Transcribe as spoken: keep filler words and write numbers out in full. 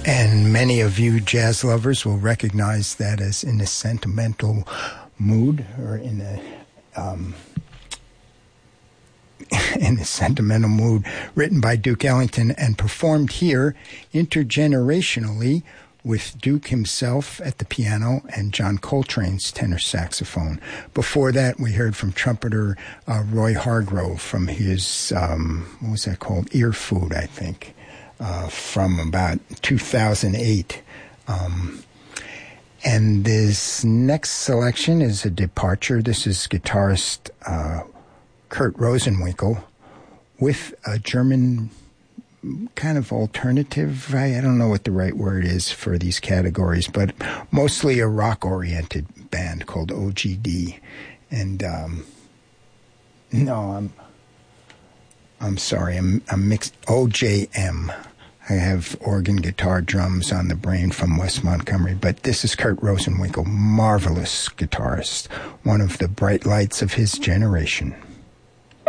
And many of you jazz lovers will recognize that as In a Sentimental Mood, or in a um, in a Sentimental Mood, written by Duke Ellington and performed here intergenerationally with Duke himself at the piano and John Coltrane's tenor saxophone. Before that, we heard from trumpeter uh, Roy Hargrove from his, um, what was that called? Ear Food, I think, uh, from about two thousand eight. Um, and this next selection is a departure. This is guitarist uh, Kurt Rosenwinkel with a German kind of alternative, I, I don't know what the right word is for these categories, but mostly a rock-oriented band called O G D. And, um, no, I'm, I'm sorry, I'm, I'm mixed, O J M. I have organ, guitar, drums on the brain from Wes Montgomery, but this is Kurt Rosenwinkel, marvelous guitarist, one of the bright lights of his generation.